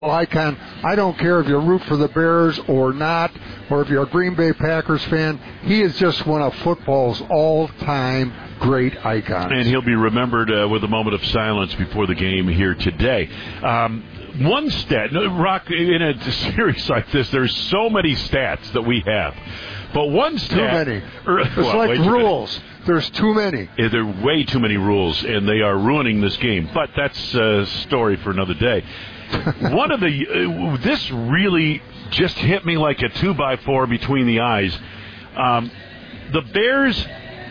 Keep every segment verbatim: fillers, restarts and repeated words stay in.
icon. I don't care if you root for the Bears or not, or if you're a Green Bay Packers fan. He is just one of football's all-time great icons. And he'll be remembered uh, with a moment of silence before the game here today. Um, one stat, Rock, in a series like this, there's so many stats that we have. But one stat... Too many. It's well, like rules. There's too many. Yeah, there are way too many rules, and they are ruining this game. But that's a story for another day. One of the, uh, this really just hit me like a two by four between the eyes. Um, the Bears,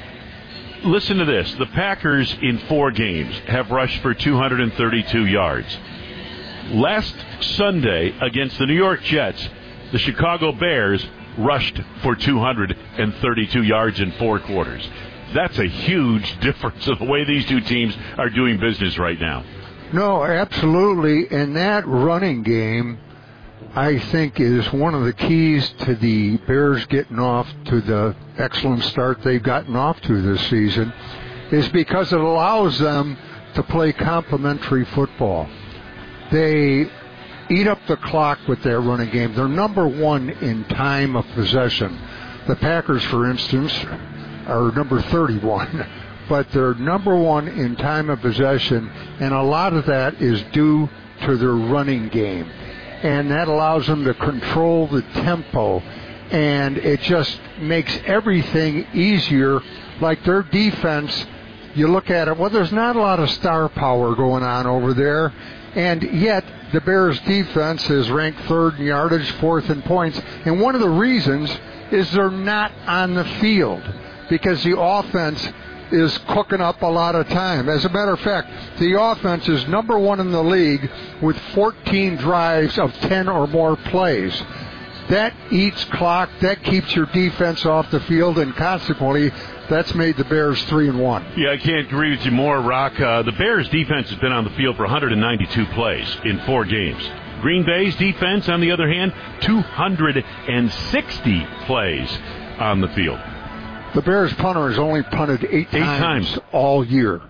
listen to this, the Packers in four games have rushed for two hundred thirty-two yards. Last Sunday against the New York Jets, the Chicago Bears rushed for two hundred thirty-two yards in four quarters. That's a huge difference in the way these two teams are doing business right now. No, absolutely. And that running game, I think, is one of the keys to the Bears getting off to the excellent start they've gotten off to this season, is because it allows them to play complementary football. They eat up the clock with their running game. They're number one in time of possession. The Packers, for instance, are number thirty-one. But they're number one in time of possession, and a lot of that is due to their running game. And that allows them to control the tempo, and it just makes everything easier. Like their defense, you look at it, well, there's not a lot of star power going on over there, and yet the Bears' defense is ranked third in yardage, fourth in points, and one of the reasons is they're not on the field, because the offense is cooking up a lot of time. As a matter of fact, the offense is number one in the league with fourteen drives of ten or more plays. That eats clock, that keeps your defense off the field, and consequently, that's made the Bears three and one. Yeah, I can't agree with you more, Rock. Uh, the Bears' defense has been on the field for one hundred ninety-two plays in four games. Green Bay's defense, on the other hand, two hundred sixty plays on the field. The Bears punter has only punted eight, eight times, times all year.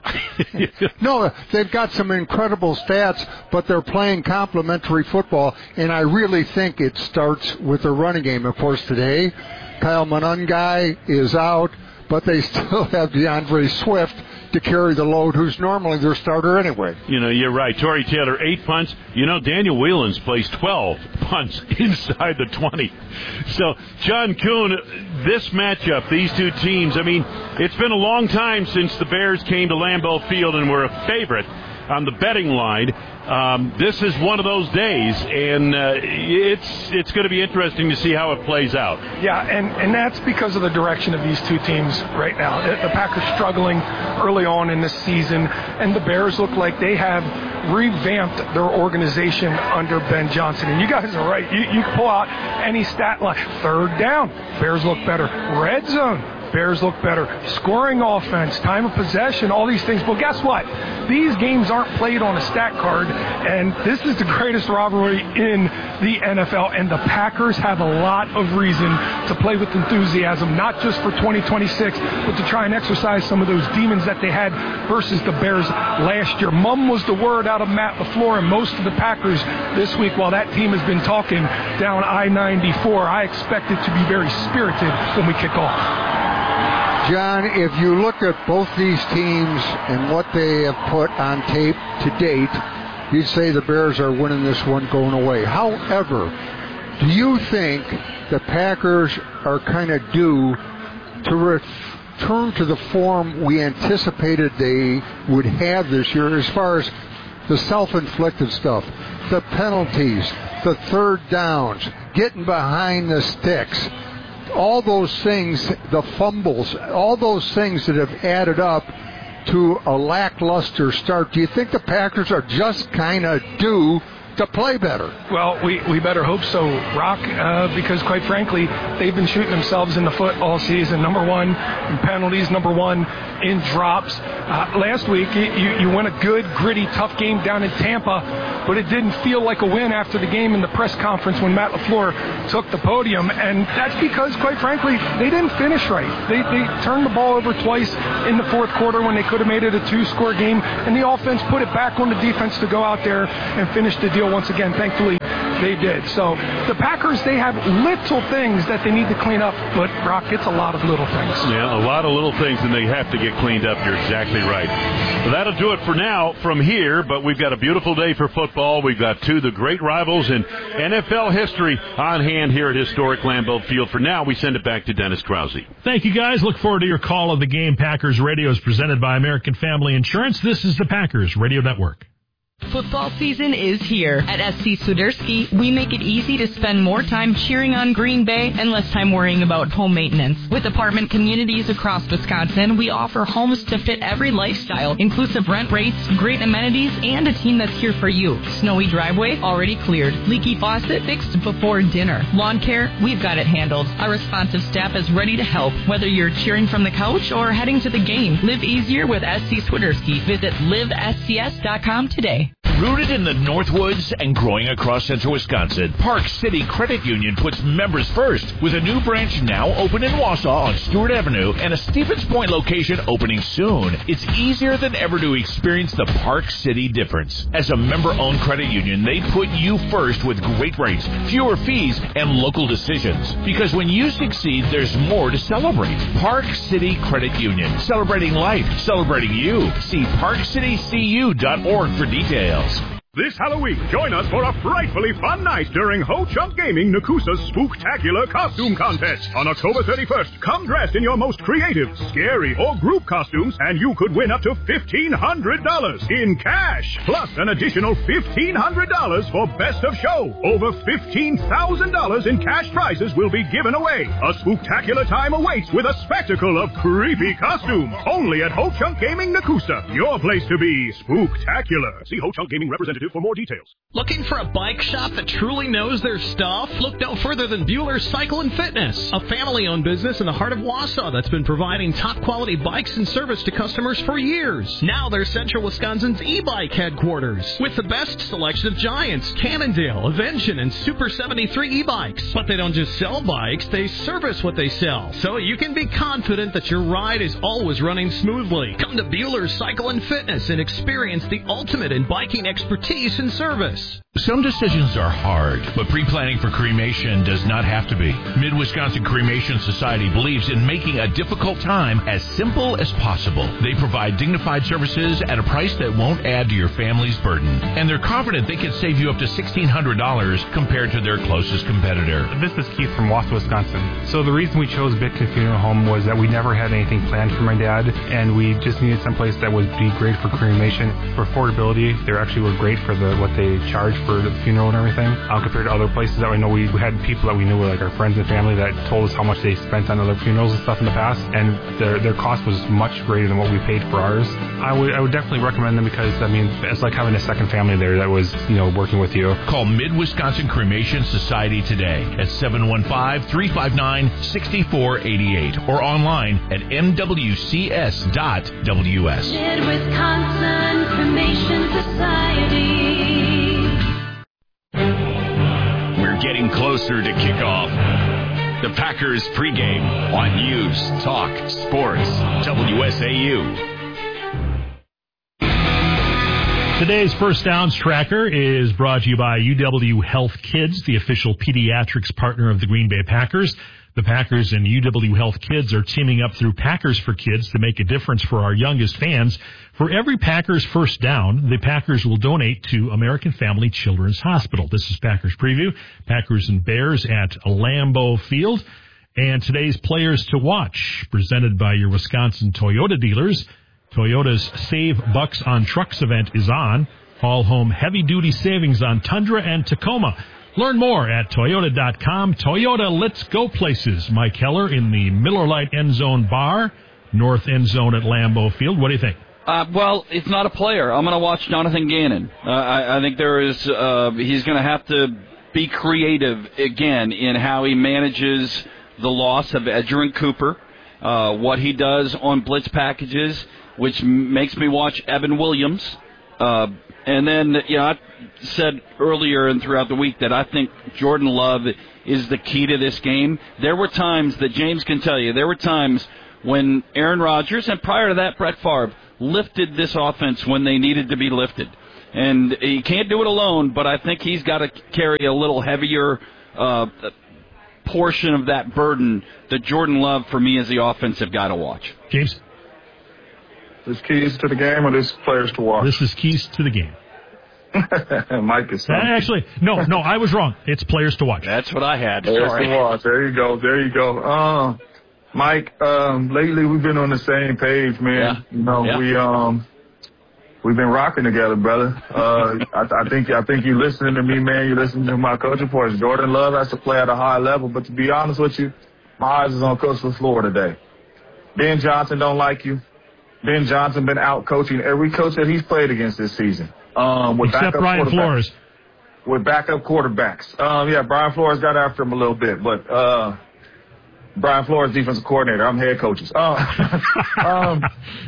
No, they've got some incredible stats, but they're playing complementary football, and I really think it starts with the running game. Of course, today, Kyle Monangai is out, but they still have DeAndre Swift to carry the load, who's normally their starter anyway. You know, you're right. Torrey Taylor, eight punts. You know, Daniel Whelans plays twelve punts inside the twenty. So, John Kuhn, this matchup, these two teams, I mean, it's been a long time since the Bears came to Lambeau Field and were a favorite on the betting line. Um, this is one of those days, and uh, it's it's going to be interesting to see how it plays out. Yeah, and, and that's because of the direction of these two teams right now. The, the Packers struggling early on in this season, and the Bears look like they have revamped their organization under Ben Johnson. And you guys are right. You, you can pull out any stat line. Third down, Bears look better. Red zone, Bears look better. Scoring offense, time of possession, all these things. But guess what? These games aren't played on a stat card, and this is the greatest rivalry in the N F L, and the Packers have a lot of reason to play with enthusiasm, not just for twenty twenty-six, but to try and exercise some of those demons that they had versus the Bears last year. Mum was the word out of Matt LaFleur and most of the Packers this week while that team has been talking down I ninety-four. I expect it to be very spirited when we kick off. John, if you look at both these teams and what they have put on tape to date, you'd say the Bears are winning this one going away. However, do you think the Packers are kind of due to return to the form we anticipated they would have this year as far as the self-inflicted stuff, the penalties, the third downs, getting behind the sticks, all those things, the fumbles, all those things that have added up to a lackluster start? Do you think the Packers are just kind of due to play better? Well, we, we better hope so, Rock, uh, because quite frankly, they've been shooting themselves in the foot all season. Number one in penalties, number one in drops. Uh, last week, you, you won a good, gritty, tough game down in Tampa, but it didn't feel like a win after the game in the press conference when Matt LaFleur took the podium, and that's because, quite frankly, they didn't finish right. They, they turned the ball over twice in the fourth quarter when they could have made it a two-score game, and the offense put it back on the defense to go out there and finish the deal but once again, thankfully, they did. So the Packers, they have little things that they need to clean up, but, Brock, it's a lot of little things. Yeah, a lot of little things, and they have to get cleaned up. You're exactly right. Well, that'll do it for now from here, but we've got a beautiful day for football. We've got two of the great rivals in N F L history on hand here at historic Lambeau Field. For now, we send it back to Dennis Krause. Thank you, guys. Look forward to your call of the game. Packers Radio is presented by American Family Insurance. This is the Packers Radio Network. Football season is here. At S C Swiderski, we make it easy to spend more time cheering on Green Bay and less time worrying about home maintenance. With apartment communities across Wisconsin, we offer homes to fit every lifestyle, inclusive rent rates, great amenities, and a team that's here for you. Snowy driveway already cleared. Leaky faucet fixed before dinner. Lawn care, we've got it handled. Our responsive staff is ready to help, whether you're cheering from the couch or heading to the game. Live easier with S C Swiderski. Visit live S C S dot com today. Rooted in the Northwoods and growing across central Wisconsin, Park City Credit Union puts members first with a new branch now open in Wausau on Stewart Avenue and a Stevens Point location opening soon. It's easier than ever to experience the Park City difference. As a member-owned credit union, they put you first with great rates, fewer fees, and local decisions. Because when you succeed, there's more to celebrate. Park City Credit Union, celebrating life, celebrating you. See park city c u dot org for details. This Halloween, join us for a frightfully fun night during Ho Chunk Gaming Nakusa's Spooktacular Costume Contest. On October thirty-first, come dressed in your most creative, scary, or group costumes, and you could win up to fifteen hundred dollars in cash, plus an additional fifteen hundred dollars for Best of Show. Over fifteen thousand dollars in cash prizes will be given away. A spooktacular time awaits with a spectacle of creepy costumes. Only at Ho Chunk Gaming Nakusa, your place to be spooktacular. See Ho Chunk Gaming representative for more details. Looking for a bike shop that truly knows their stuff? Look no further than Bueller's Cycle and Fitness, a family-owned business in the heart of Wausau that's been providing top-quality bikes and service to customers for years. Now they're Central Wisconsin's e-bike headquarters, with the best selection of Giants, Cannondale, Avention, and Super seventy-three e-bikes. But they don't just sell bikes, they service what they sell, so you can be confident that your ride is always running smoothly. Come to Bueller's Cycle and Fitness and experience the ultimate in biking expertise and service. Some decisions are hard, but pre-planning for cremation does not have to be. Mid-Wisconsin Cremation Society believes in making a difficult time as simple as possible. They provide dignified services at a price that won't add to your family's burden. And they're confident they can save you up to sixteen hundred dollars compared to their closest competitor. This is Keith from Wausau, Wisconsin. So the reason we chose Bitkin Funeral Home was that we never had anything planned for my dad, and we just needed someplace that would be great for cremation. For affordability, they actually were great for the what they charge for the funeral and everything, um, compared to other places that we know. We, we had people that we knew were like our friends and family that told us how much they spent on other funerals and stuff in the past, and their their cost was much greater than what we paid for ours. I would I would definitely recommend them because, I mean, it's like having a second family there that was, you know, working with you. Call Mid-Wisconsin Cremation Society today at seven one five, three five nine, six four eight eight or online at m w c s dot w s. Mid-Wisconsin Cremation Society. We're getting closer to kickoff. The Packers pregame on News Talk Sports W S A U. Today's First Downs Tracker is brought to you by U W Health Kids, the official pediatrics partner of the Green Bay Packers. The Packers and U W Health Kids are teaming up through Packers for Kids to make a difference for our youngest fans. For every Packers first down, the Packers will donate to American Family Children's Hospital. This is Packers Preview. Packers and Bears at Lambeau Field. And today's Players to Watch, presented by your Wisconsin Toyota dealers. Toyota's Save Bucks on Trucks event is on. All home heavy-duty savings on Tundra and Tacoma. Learn more at toyota dot com. Toyota, let's go places. Mike Heller in the Miller Lite End Zone Bar, North End Zone at Lambeau Field. What do you think? Uh, well, it's not a player. I'm going to watch Jonathan Gannon. Uh, I, I think there is. Uh, he's going to have to be creative again in how he manages the loss of Edgerrin Cooper, uh, what he does on blitz packages, which makes me watch Evan Williams. Uh, and then, you know, I said earlier and throughout the week that I think Jordan Love is the key to this game. There were times that James can tell you, there were times when Aaron Rodgers, and prior to that, Brett Favre, lifted this offense when they needed to be lifted. And he can't do it alone, but I think he's got to carry a little heavier uh, portion of that burden that Jordan Love, for me, is the offensive guy to watch. James? This keys to the game or this players to watch? This is keys to the game. Mike is something. Actually, no, no, I was wrong. It's players to watch. That's what I had. Players Sorry. to watch. There you go. There you go. Uh, Mike, um, lately we've been on the same page, man. Yeah. You know, yeah. we um we've been rocking together, brother. Uh, I, I think I think you're listening to me, man. You're listening to my coaching reports. Jordan Love has to play at a high level, but to be honest with you, my eyes is on Coach LaFleur today. Ben Johnson don't like you. Ben Johnson been out coaching every coach that he's played against this season. Um, with Except backup Brian quarterbacks. Flores. With backup quarterbacks. Um, yeah, Brian Flores got after him a little bit, but uh, Brian Flores, defensive coordinator. I'm head coaches. Uh, um,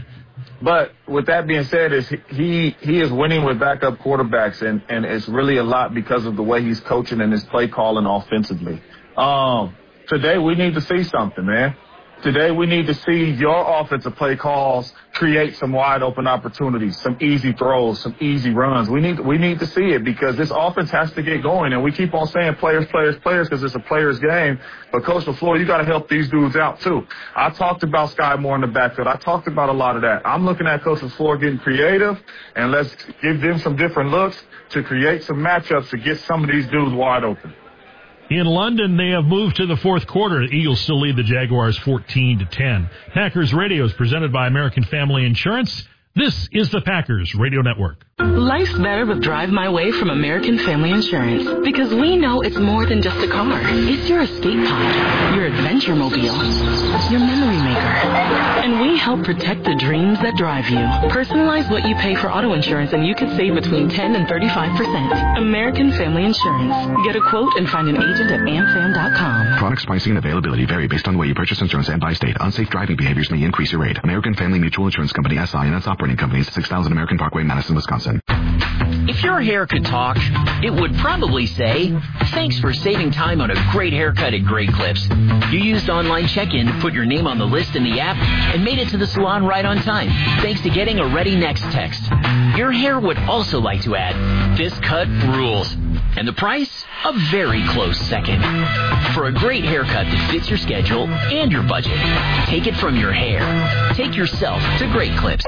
but with that being said, is he he is winning with backup quarterbacks, and, and it's really a lot because of the way he's coaching and his play calling offensively. Um, today we need to see something, man. Today we need to see your offensive play calls create some wide open opportunities, some easy throws, some easy runs. We need we need to see it because this offense has to get going. And we keep on saying players, players, players because it's a players game. But Coach LaFleur, you got to help these dudes out too. I talked about Sky Moore in the backfield. I talked about a lot of that. I'm looking at Coach LaFleur getting creative, and let's give them some different looks to create some matchups to get some of these dudes wide open. In London, they have moved to the fourth quarter. The Eagles still lead the Jaguars fourteen to ten. Packers Radio is presented by American Family Insurance. This is the Packers Radio Network. Life's better with Drive My Way from American Family Insurance because we know it's more than just a car. It's your escape pod, your adventure mobile, your memory maker. And we help protect the dreams that drive you. Personalize what you pay for auto insurance and you could save between ten and thirty-five percent. American Family Insurance. Get a quote and find an agent at amfam dot com. Products, pricing, and availability vary based on where you purchase insurance and by state. Unsafe driving behaviors may increase your rate. American Family Mutual Insurance Company, S I and its operating companies, six thousand American Parkway, Madison, Wisconsin. If your hair could talk, it would probably say, thanks for saving time on a great haircut at Great Clips. You used online check-in to put your name on the list in the app and made it to the salon right on time, thanks to getting a Ready Next text. Your hair would also like to add, this cut rules. And the price? A very close second. For a great haircut that fits your schedule and your budget, take it from your hair. Take yourself to Great Clips.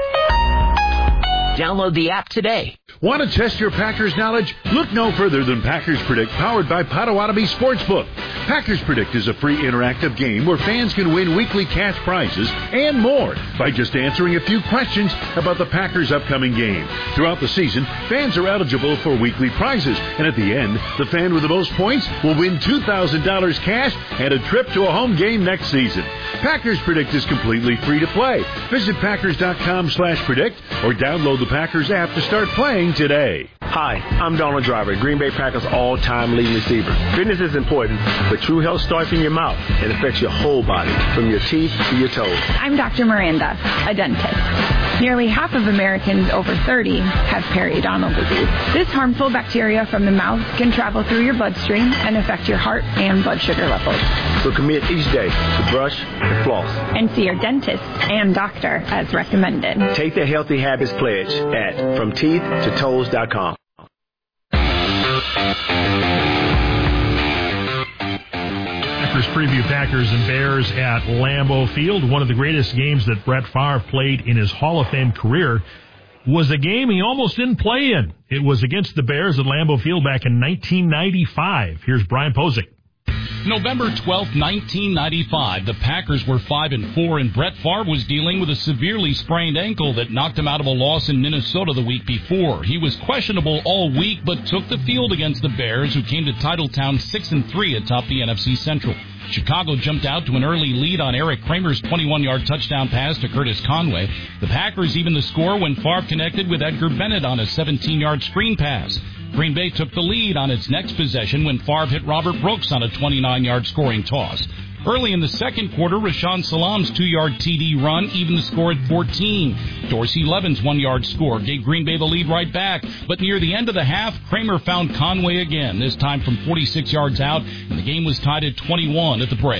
Download the app today. Want to test your Packers knowledge? Look no further than Packers Predict, powered by Potawatomi Sportsbook. Packers Predict is a free interactive game where fans can win weekly cash prizes and more by just answering a few questions about the Packers' upcoming game. Throughout the season, fans are eligible for weekly prizes, and at the end, the fan with the most points will win two thousand dollars cash and a trip to a home game next season. Packers Predict is completely free to play. Visit Packers.com slash predict or download the Packers app to start playing today. Hi, I'm Donald Driver, Green Bay Packers all-time leading receiver. Fitness is important, but true health starts in your mouth and affects your whole body, from your teeth to your toes. I'm Doctor Miranda, a dentist. Nearly half of Americans over thirty have periodontal disease. This harmful bacteria from the mouth can travel through your bloodstream and affect your heart and blood sugar levels. So commit each day to brush and floss. And see your dentist and doctor as recommended. Take the Healthy Habits Pledge at from teeth to toes dot com. Packers preview Packers and Bears at Lambeau Field. One of the greatest games that Brett Favre played in his Hall of Fame career was a game he almost didn't play in. It was against the Bears at Lambeau Field back in nineteen ninety-five. Here's Brian Posick. November twelfth, nineteen ninety-five, the Packers were five and four, and Brett Favre was dealing with a severely sprained ankle that knocked him out of a loss in Minnesota the week before. He was questionable all week, but took the field against the Bears, who came to Titletown six and three atop the N F C Central. Chicago jumped out to an early lead on Eric Kramer's twenty-one-yard touchdown pass to Curtis Conway. The Packers evened the score when Favre connected with Edgar Bennett on a seventeen-yard screen pass. Green Bay took the lead on its next possession when Favre hit Robert Brooks on a twenty-nine-yard scoring toss. Early in the second quarter, Rashaan Salam's two-yard T D run evened the score at fourteen. Dorsey Levin's one-yard score gave Green Bay the lead right back. But near the end of the half, Kramer found Conway again, this time from forty-six yards out, and the game was tied at twenty-one at the break.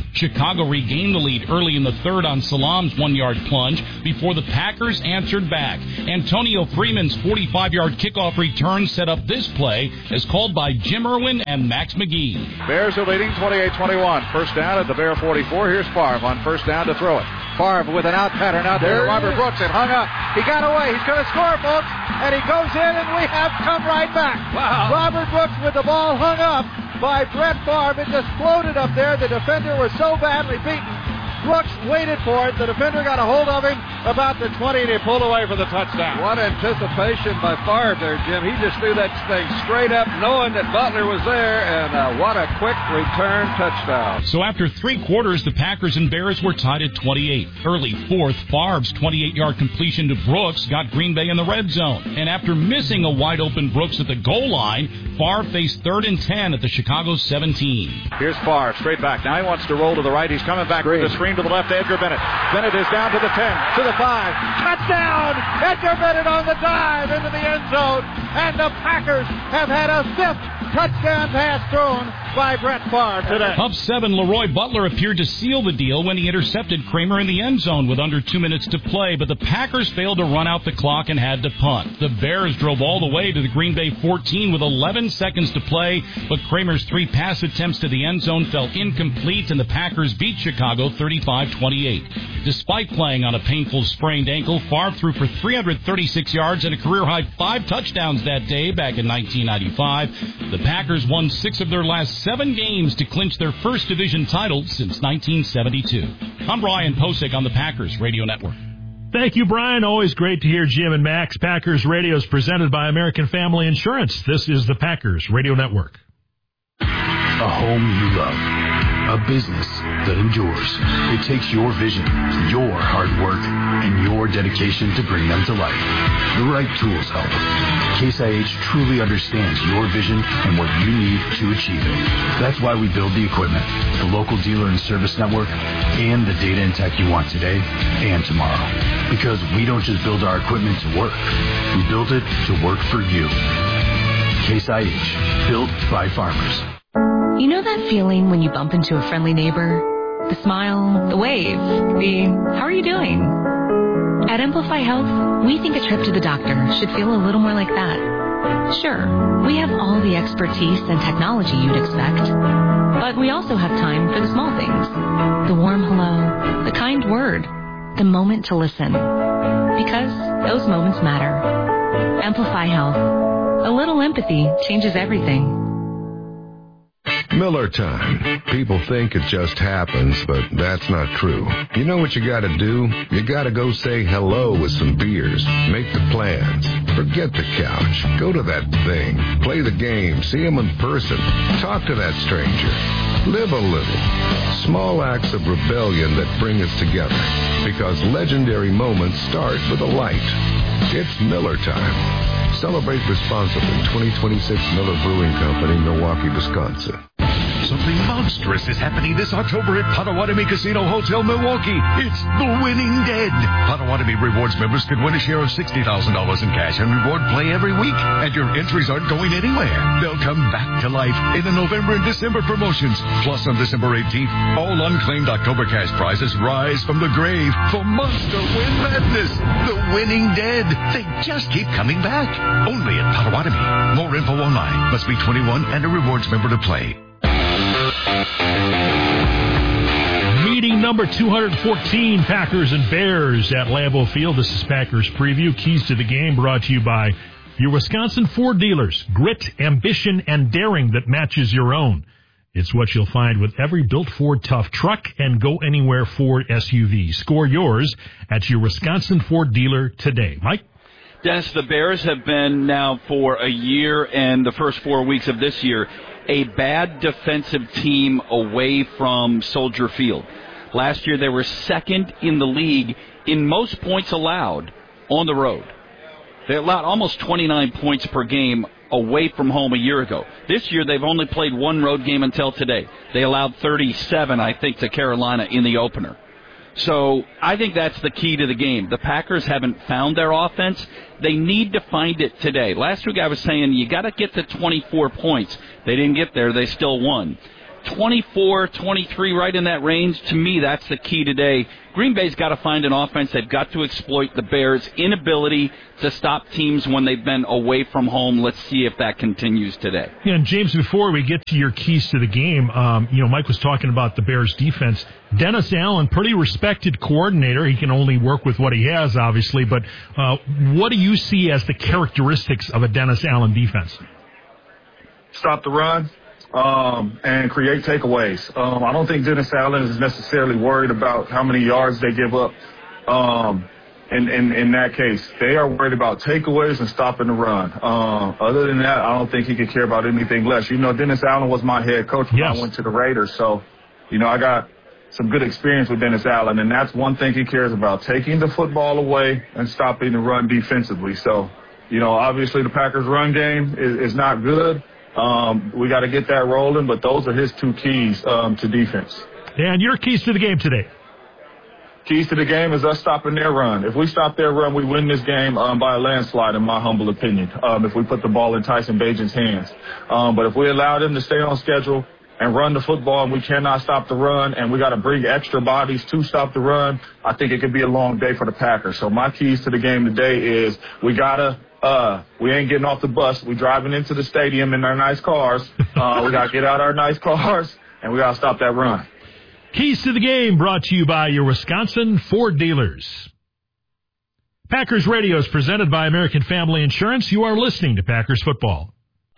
Chicago regained the lead early in the third on Salam's one-yard plunge before the Packers answered back. Antonio Freeman's forty-five-yard kickoff return set up this play as called by Jim Irwin and Max McGee. Bears are leading twenty-eight twenty-one. First down at the Bear forty-four. Here's Favre on first down to throw it. Favre with an out pattern out there. Robert Brooks. It hung up. He got away. He's going to score, folks. And he goes in, and we have come right back. Wow. Robert Brooks with the ball hung up by Brett Favre. It just floated up there. The defender was so badly beaten. Brooks waited for it. The defender got a hold of him about the twenty, and he pulled away for the touchdown. What anticipation by Favre there, Jim. He just threw that thing straight up, knowing that Butler was there, and uh, what a quick return touchdown. So after three quarters, the Packers and Bears were tied at twenty-eight. Early fourth, Favre's twenty-eight-yard completion to Brooks got Green Bay in the red zone. And after missing a wide-open Brooks at the goal line, Favre faced third and ten at the Chicago seventeen. Here's Favre, straight back. Now he wants to roll to the right. He's coming back with the screen to the left, Edgar Bennett. Bennett is down to the ten, to the five. Touchdown! Edgar Bennett on the dive into the end zone. And the Packers have had a fifth touchdown pass thrown by Brett Favre today. Up seven, Leroy Butler appeared to seal the deal when he intercepted Kramer in the end zone with under two minutes to play, but the Packers failed to run out the clock and had to punt. The Bears drove all the way to the Green Bay fourteen with eleven seconds to play, but Kramer's three pass attempts to the end zone fell incomplete, and the Packers beat Chicago thirty-five twenty-eight. Despite playing on a painful sprained ankle, Favre threw for three hundred thirty-six yards and a career-high five touchdowns that day back in nineteen ninety-five. The Packers won six of their last seven games to clinch their first division title since nineteen seventy-two. I'm Brian Posick on the Packers Radio Network. Thank you, Brian. Always great to hear Jim and Max. Packers Radio is presented by American Family Insurance. This is the Packers Radio Network. A home you love. A business that endures. It takes your vision, your hard work, and your dedication to bring them to life. The right tools help. Case I H truly understands your vision and what you need to achieve it. That's why we build the equipment, the local dealer and service network, and the data and tech you want today and tomorrow. Because we don't just build our equipment to work. We build it to work for you. Case I H, built by farmers. You know that feeling when you bump into a friendly neighbor? The smile, the wave, the how are you doing? At Amplify Health, we think a trip to the doctor should feel a little more like that. Sure, we have all the expertise and technology you'd expect, but we also have time for the small things. The warm hello, the kind word, the moment to listen. Because those moments matter. Amplify Health. A little empathy changes everything. Miller time. People think it just happens, but that's not true. You know what you gotta do? You gotta go say hello with some beers. Make the plans. Forget the couch. Go to that thing. Play the game. See them in person. Talk to that stranger. Live a little. Small acts of rebellion that bring us together. Because legendary moments start with a light. It's Miller time. Celebrate responsibly. twenty twenty-six Miller Brewing Company, Milwaukee, Wisconsin. Something monstrous is happening this October at Potawatomi Casino Hotel, Milwaukee. It's the Winning Dead. Potawatomi Rewards members can win a share of sixty thousand dollars in cash and reward play every week. And your entries aren't going anywhere. They'll come back to life in the November and December promotions. Plus, on December eighteenth, all unclaimed October cash prizes rise from the grave for Monster Win Madness. The Winning Dead. They just keep coming back. Only at Potawatomi. More info online. Must be twenty-one and a rewards member to play. Meeting number two hundred fourteen, Packers and Bears at Lambeau Field. This is Packers Preview. Keys to the game brought to you by your Wisconsin Ford dealers. Grit, ambition, and daring that matches your own. It's what you'll find with every built Ford tough truck and go anywhere Ford S U V. Score yours at your Wisconsin Ford dealer today. Mike? Dennis, the Bears have been now for a year and the first four weeks of this year a bad defensive team away from Soldier Field. Last year they were second in the league in most points allowed on the road. They allowed almost twenty-nine points per game away from home a year ago. This year they've only played one road game until today. They allowed thirty-seven, I think, to Carolina in the opener. So I think that's the key to the game. The Packers haven't found their offense. They need to find it today. Last week I was saying you got to get to twenty-four points. They didn't get there. They still won. twenty-four, twenty-three, right in that range. To me, that's the key today. Green Bay's got to find an offense. They've got to exploit the Bears' inability to stop teams when they've been away from home. Let's see if that continues today. Yeah, and James, before we get to your keys to the game, um, you know, Mike was talking about the Bears' defense. Dennis Allen, pretty respected coordinator. He can only work with what he has, obviously. But uh, what do you see as the characteristics of a Dennis Allen defense? Stop the run. Um, and create takeaways. Um, I don't think Dennis Allen is necessarily worried about how many yards they give up. Um, in, in, in that case, they are worried about takeaways and stopping the run. Um, other than that, I don't think he could care about anything less. You know, Dennis Allen was my head coach when yes. I went to the Raiders. So, you know, I got some good experience with Dennis Allen, and that's one thing he cares about, taking the football away and stopping the run defensively. So, you know, obviously the Packers' run game is, is not good. Um, we got to get that rolling, but those are his two keys um, to defense. And your keys to the game today? Keys to the game is us stopping their run. If we stop their run, we win this game um, by a landslide, in my humble opinion, um, if we put the ball in Tyson Bagent's hands. Um, but if we allow them to stay on schedule and run the football and we cannot stop the run and we got to bring extra bodies to stop the run, I think it could be a long day for the Packers. So my keys to the game today is we got to Uh, we ain't getting off the bus. We driving into the stadium in our nice cars. Uh, we got to get out our nice cars, and we got to stop that run. Keys to the game brought to you by your Wisconsin Ford dealers. Packers Radio is presented by American Family Insurance. You are listening to Packers Football.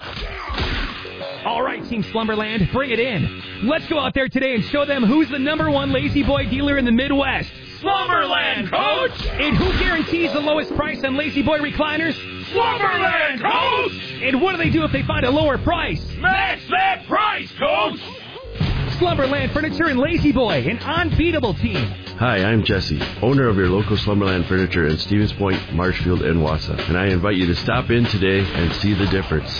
All right, Team Slumberland, bring it in. Let's go out there today and show them who's the number one Lazy Boy dealer in the Midwest. Slumberland, Coach! And who guarantees the lowest price on Lazy Boy recliners? Slumberland, Coach! And what do they do if they find a lower price? Match that price, Coach! Slumberland Furniture and Lazy Boy, an unbeatable team. Hi, I'm Jesse, owner of your local Slumberland Furniture in Stevens Point, Marshfield, and Wausau. And I invite you to stop in today and see the difference.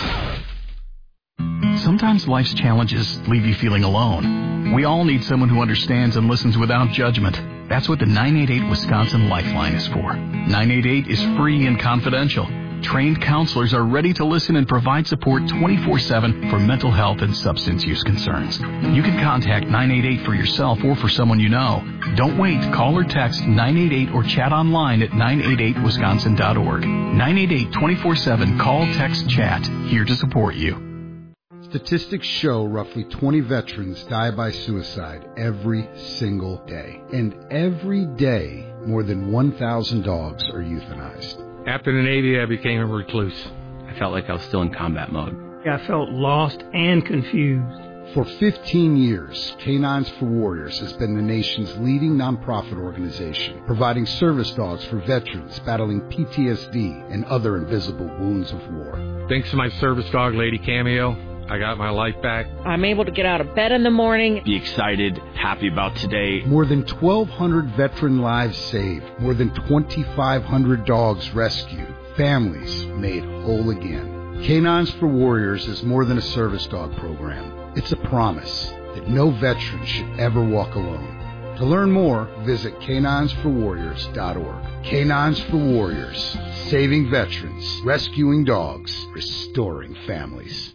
Sometimes life's challenges leave you feeling alone. We all need someone who understands and listens without judgment. That's what the nine eight eight Wisconsin Lifeline is for. nine eight eight is free and confidential. Trained counselors are ready to listen and provide support twenty-four seven for mental health and substance use concerns. You can contact nine eight eight for yourself or for someone you know. Don't wait. Call or text nine eight eight or chat online at nine eight eight wisconsin dot org. nine eight eight twenty-four seven Call, text, chat. Here to support you. Statistics show roughly twenty veterans die by suicide every single day. And every day, more than one thousand dogs are euthanized. After the Navy, I became a recluse. I felt like I was still in combat mode. I felt lost and confused. For fifteen years, Canines for Warriors has been the nation's leading nonprofit organization, providing service dogs for veterans battling P T S D and other invisible wounds of war. Thanks to my service dog, Lady Cameo, I got my life back. I'm able to get out of bed in the morning. Be excited, happy about today. More than twelve hundred veteran lives saved. More than twenty-five hundred dogs rescued. Families made whole again. Canines for Warriors is more than a service dog program. It's a promise that no veteran should ever walk alone. To learn more, visit canines for warriors dot org. Canines for Warriors. Saving veterans. Rescuing dogs. Restoring families.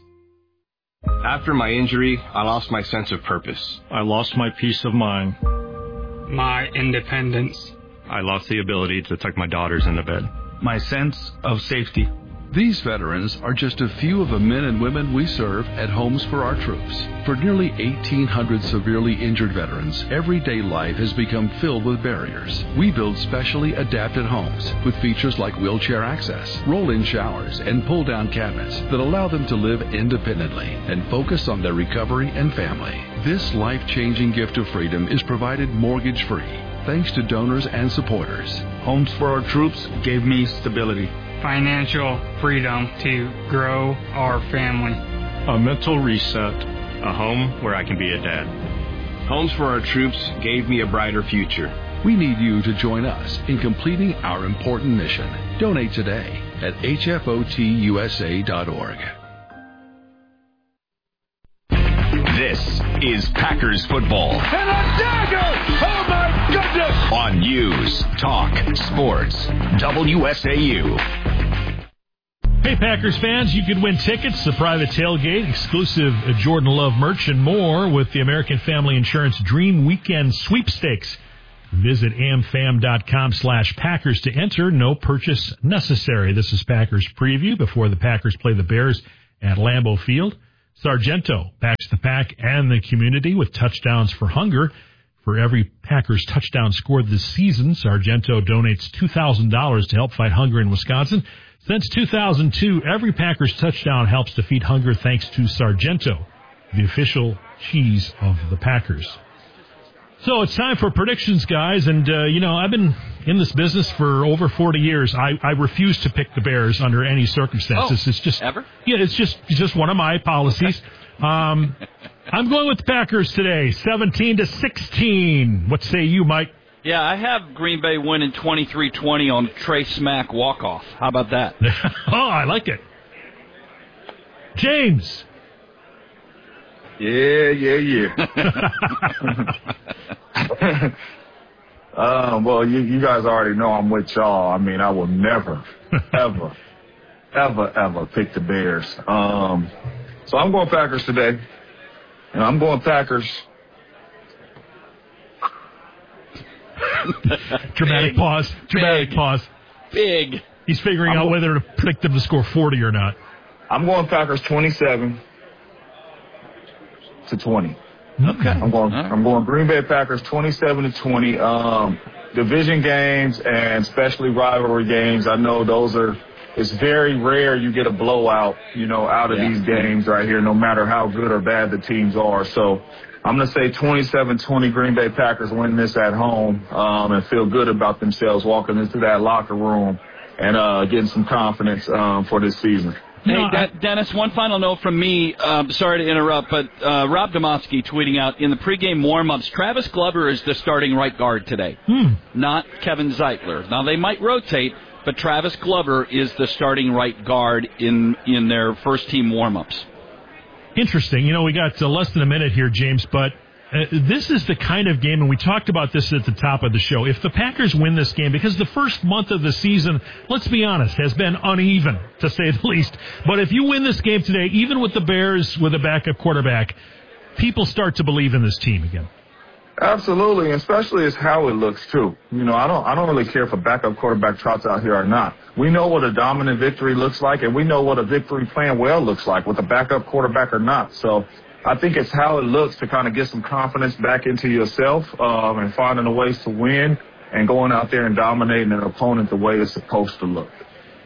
After my injury, I lost my sense of purpose. I lost my peace of mind. My independence. I lost the ability to tuck my daughters into bed. My sense of safety. These veterans are just a few of the men and women we serve at Homes for Our Troops. For nearly eighteen hundred severely injured veterans, everyday life has become filled with barriers. We build specially adapted homes with features like wheelchair access, roll-in showers, and pull-down cabinets that allow them to live independently and focus on their recovery and family. This life-changing gift of freedom is provided mortgage-free, thanks to donors and supporters. Homes for Our Troops gave me stability. Financial freedom to grow our family. A mental reset. A home where I can be a dad. Homes for Our Troops gave me a brighter future. We need you to join us in completing our important mission. Donate today at H F O T U S A dot org. This is Packers football. And a dagger! Oh my goodness! On News Talk Sports W S A U. Hey, Packers fans, you could win tickets, a private tailgate, exclusive Jordan Love merch, and more with the American Family Insurance Dream Weekend Sweepstakes. Visit amfam.com slash Packers to enter. No purchase necessary. This is Packers preview before the Packers play the Bears at Lambeau Field. Sargento backs the Pack and the community with touchdowns for hunger. For every Packers touchdown scored this season, Sargento donates two thousand dollars to help fight hunger in Wisconsin. Since two thousand two, every Packers touchdown helps defeat hunger thanks to Sargento, the official cheese of the Packers. So it's time for predictions, guys. And, uh, you know, I've been in this business for over forty years. I, I refuse to pick the Bears under any circumstances. Oh, it's just ever? Yeah, it's just it's just one of my policies. Um, I'm going with the Packers today, seventeen to sixteen. What say you, Mike? Yeah, I have Green Bay winning twenty-three twenty on Trey Smack walk-off. How about that? Oh, I like it. James. Yeah, yeah, yeah. um, well, you, you guys already know I'm with y'all. I mean, I will never, ever, ever, ever pick the Bears. Um, so I'm going Packers today. And I'm going Packers. Dramatic Big. pause. Dramatic Big. pause. Big. He's figuring I'm out go- whether to predict them to score forty or not. I'm going Packers twenty-seven to twenty. Okay. I'm going. Right. I'm going Green Bay Packers twenty-seven to twenty. Um, division games and especially rivalry games. I know those are. It's very rare you get a blowout, you know, out of Yeah. these games right here, no matter how good or bad the teams are. So I'm going to say twenty-seven twenty Green Bay Packers win this at home um, and feel good about themselves walking into that locker room and uh, getting some confidence um, for this season. Hey, No, I- De- Dennis, one final note from me. Um, sorry to interrupt, but uh, Rob Domofsky tweeting out in the pregame warm-ups, Travis Glover is the starting right guard today, Hmm. not Kevin Zeitler. Now, they might rotate, but Travis Glover is the starting right guard in, in their first-team warm-ups. Interesting. You know, we got uh, less than a minute here, James, but uh, this is the kind of game, and we talked about this at the top of the show. If the Packers win this game, because the first month of the season, let's be honest, has been uneven, to say the least. But if you win this game today, even with the Bears with a backup quarterback, people start to believe in this team again. Absolutely, and especially as how it looks too. You know, I don't, I don't really care if a backup quarterback trots out here or not. We know what a dominant victory looks like, and we know what a victory playing well looks like with a backup quarterback or not. So, I think it's how it looks to kind of get some confidence back into yourself um, and finding the ways to win and going out there and dominating an opponent the way it's supposed to look.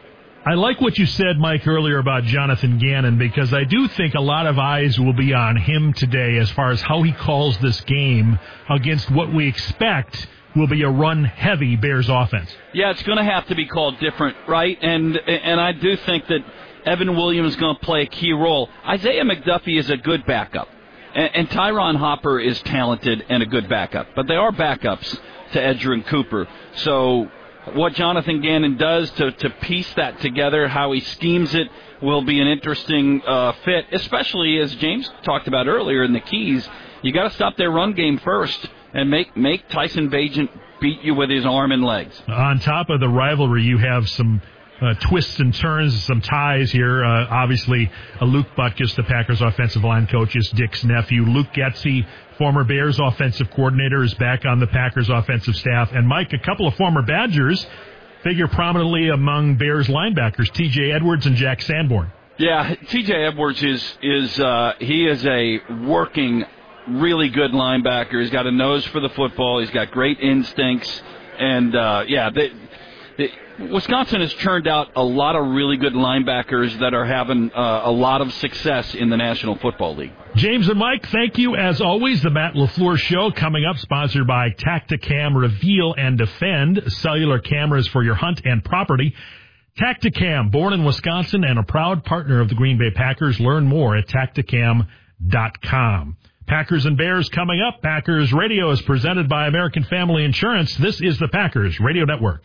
I like what you said, Mike, earlier about Jonathan Gannon, because I do think a lot of eyes will be on him today as far as how he calls this game against what we expect will be a run-heavy Bears offense. Yeah, it's going to have to be called different, right? And and I do think that Evan Williams is going to play a key role. Isaiah McDuffie is a good backup, and, and Tyron Hopper is talented and a good backup. But they are backups to Edgerrin Cooper. So what Jonathan Gannon does to, to piece that together, how he schemes it, will be an interesting uh, fit, especially as James talked about earlier in the keys. You got to stop their run game first and make, make Tyson Bagent beat you with his arm and legs. On top of the rivalry, you have some uh, twists and turns, some ties here. Uh, obviously, uh, Luke Butkus, the Packers offensive line coach, is Dick's nephew. Luke Getsy, former Bears offensive coordinator, is back on the Packers offensive staff. And, Mike, a couple of former Badgers figure prominently among Bears linebackers, T J Edwards and Jack Sanborn. Yeah, T J Edwards is, is uh, he is a working, really good linebacker. He's got a nose for the football. He's got great instincts. And, uh, yeah, they, they, Wisconsin has churned out a lot of really good linebackers that are having uh, a lot of success in the National Football League. James and Mike, thank you as always. The Matt LaFleur Show coming up, sponsored by Tacticam Reveal and Defend, cellular cameras for your hunt and property. Tacticam, born in Wisconsin and a proud partner of the Green Bay Packers. Learn more at tacticam dot com. Packers and Bears coming up. Packers Radio is presented by American Family Insurance. This is the Packers Radio Network.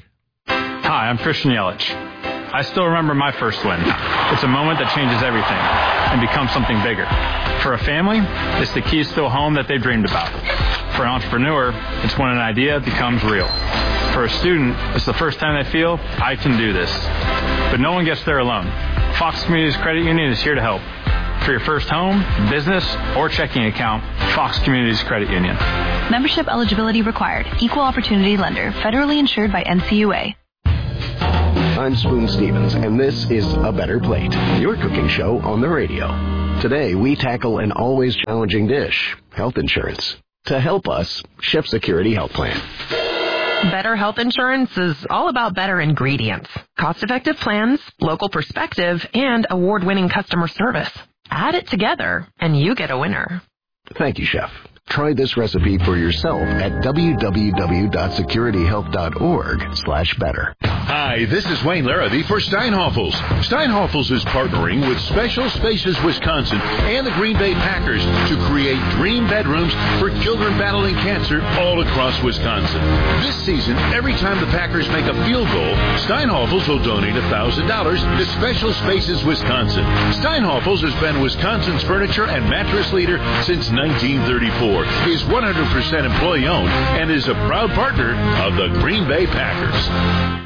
Hi, I'm Christian Yelich. I still remember my first win. It's a moment that changes everything and becomes something bigger. For a family, it's the keys to a home that they dreamed about. For an entrepreneur, it's when an idea becomes real. For a student, it's the first time they feel, I can do this. But no one gets there alone. Fox Communities Credit Union is here to help. For your first home, business, or checking account, Fox Communities Credit Union. Membership eligibility required. Equal opportunity lender. Federally insured by N C U A. I'm Spoon Stevens, and this is A Better Plate, your cooking show on the radio. Today, we tackle an always challenging dish, health insurance. To help us, Chef Security Health Plan. Better health insurance is all about better ingredients, cost-effective plans, local perspective, and award-winning customer service. Add it together, and you get a winner. Thank you, Chef. Try this recipe for yourself at w w w dot security health dot org slash better. Hi, this is Wayne Larrabee for Steinhoffels. Steinhoffels is partnering with Special Spaces Wisconsin and the Green Bay Packers to create dream bedrooms for children battling cancer all across Wisconsin. This season, every time the Packers make a field goal, Steinhoffels will donate one thousand dollars to Special Spaces Wisconsin. Steinhoffels has been Wisconsin's furniture and mattress leader since nineteen thirty-four. Is one hundred percent employee-owned and is a proud partner of the Green Bay Packers.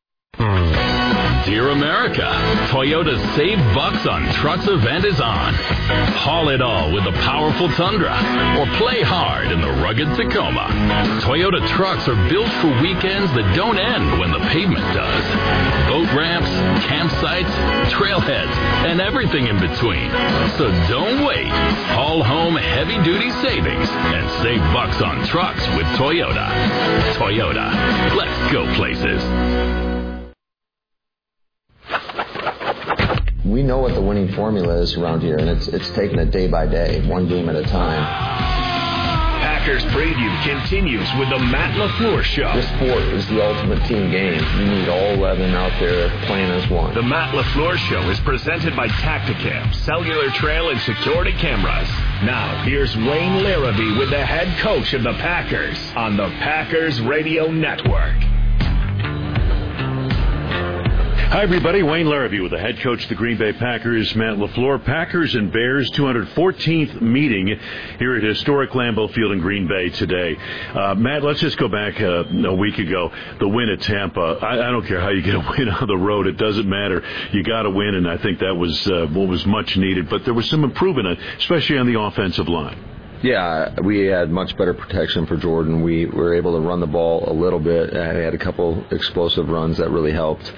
Dear America, Toyota's Save Bucks on Trucks event is on. Haul it all with the powerful Tundra, or play hard in the rugged Tacoma. Toyota trucks are built for weekends that don't end when the pavement does. Boat ramps, campsites, trailheads, and everything in between. So don't wait. Haul home heavy-duty savings and save bucks on trucks with Toyota. Toyota. Let's go places. We know what the winning formula is around here, and it's it's taking it day by day, one game at a time. Packers preview continues with the Matt LaFleur Show. This sport is the ultimate team game. You need all eleven out there playing as one. The Matt LaFleur Show is presented by Tacticam, cellular trail and security cameras. Now, here's Wayne Larrabee with the head coach of the Packers on the Packers Radio Network. Hi, everybody. Wayne Larrabee with the head coach of the Green Bay Packers, Matt LaFleur. Packers and Bears, two hundred fourteenth meeting here at historic Lambeau Field in Green Bay today. Uh, Matt, let's just go back uh, a week ago. The win at Tampa. I, I don't care how you get a win on the road. It doesn't matter. You got to win, and I think that was uh, what was much needed. But there was some improvement, especially on the offensive line. Yeah, we had much better protection for Jordan. We were able to run the ball a little bit. I had a couple explosive runs that really helped.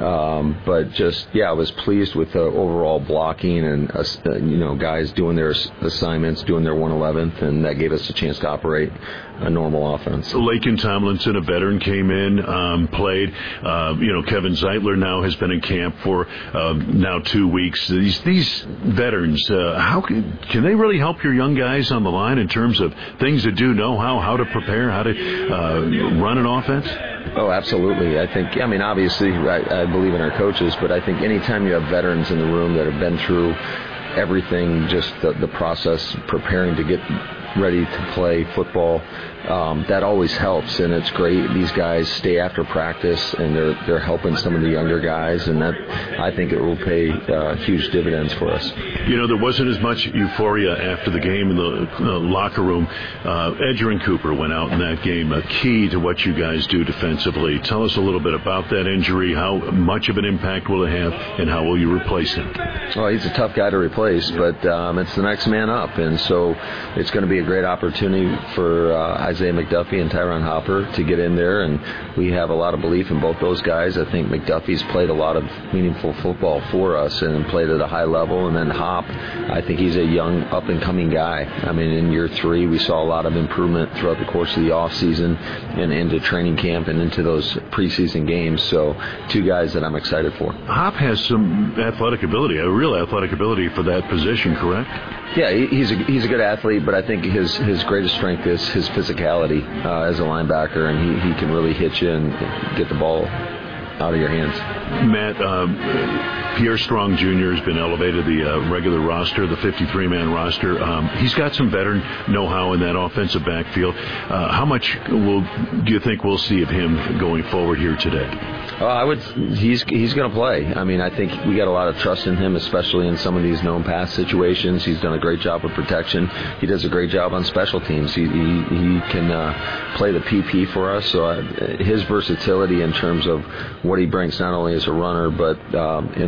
Um, but just, yeah, I was pleased with the overall blocking and, uh, you know, guys doing their assignments, doing their one eleventh, and that gave us a chance to operate a normal offense. Lakin Tomlinson, a veteran, came in, um, played. Uh, you know, Kevin Zeitler now has been in camp for uh, now two weeks. These these veterans, uh, how can, can they really help your young guys on the line in terms of things to do, know how, how to prepare, how to uh, run an offense? Oh, absolutely. I think, I mean, obviously, I, I believe in our coaches, but I think anytime you have veterans in the room that have been through everything, just the, the process, preparing to get ready to play football, um, that always helps, and it's great. These guys stay after practice, and they're they're helping some of the younger guys, and that I think it will pay uh, huge dividends for us. You know, there wasn't as much euphoria after the game in the uh, locker room. Uh, Edgerrin Cooper went out in that game, a key to what you guys do defensively. Tell us a little bit about that injury. How much of an impact will it have, and how will you replace him? Well, he's a tough guy to replace, but um, it's the next man up, and so it's going to be a great opportunity for uh, Isaiah McDuffie and Tyron Hopper to get in there, and we have a lot of belief in both those guys. I think McDuffie's played a lot of meaningful football for us and played at a high level, and then Hop, I think he's a young, up-and-coming guy. I mean, in year three, we saw a lot of improvement throughout the course of the offseason and into training camp and into those preseason games, so two guys that I'm excited for. Hop has some athletic ability, a real athletic ability for that position, correct? Yeah, he's a, he's a good athlete, but I think his, his greatest strength is his physicality uh, as a linebacker, and he, he can really hit you and get the ball out of your hands. Matt, um, Pierre Strong Junior has been elevated to the uh, regular roster, the fifty-three man roster. Um, he's got some veteran know-how in that offensive backfield. Uh, how much will do you think we'll see of him going forward here today? Uh, I would. He's he's going to play. I mean, I think we got a lot of trust in him, especially in some of these known pass situations. He's done a great job with protection. He does a great job on special teams. He he, he can uh, play the P P for us. So uh, his versatility in terms of what he brings, not only as a runner, but um, in